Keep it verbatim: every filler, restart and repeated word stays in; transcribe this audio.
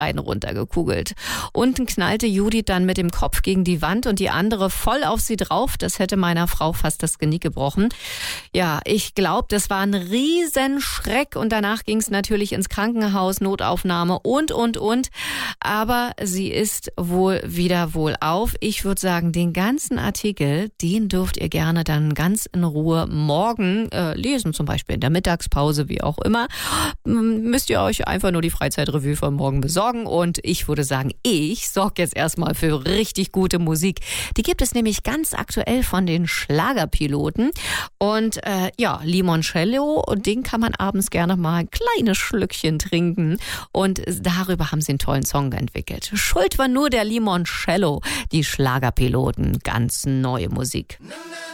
einen runtergekugelt. Unten knallte Judith dann mit dem Kopf gegen die Wand und die andere voll auf sie drauf. Das hätte meiner Frau fast das Genick gebrochen. Ja, ich glaube, das war ein Riesenschreck und danach ging es natürlich ins Krankenhaus, Notaufnahme und, und, und. Aber sie ist wohl wieder wohlauf. Ich würde sagen, den ganzen Artikel, den dürft ihr gerne dann ganz in Ruhe morgen äh, lesen, zum Beispiel in der Mittagspause, wie auch immer. Müsst ihr euch einfach nur die Freizeitrevue von morgen besorgen. Und ich würde sagen, ich sorge jetzt erstmal für richtig gute Musik. Die gibt es nämlich ganz aktuell von den Schlagerpiloten. Und äh, ja, Limoncello, und den kann man abends gerne mal ein kleines Schlückchen trinken. Und darüber haben sie einen tollen Song entwickelt. Schuld war nur der Limoncello, die Schlagerpiloten, ganz neue Musik.